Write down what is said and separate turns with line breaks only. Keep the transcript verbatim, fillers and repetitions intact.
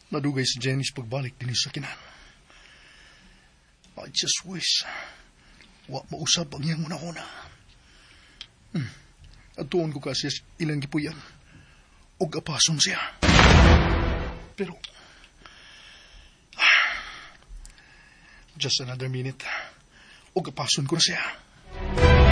Madugay si Jenny sa pagbalik din sa kinan. I just wish wa mausap ang iyang una-una. Hmm. At tuon ko kasi ilang gipuyan o apason siya. Pero ah, just another minute o apason ko na siya.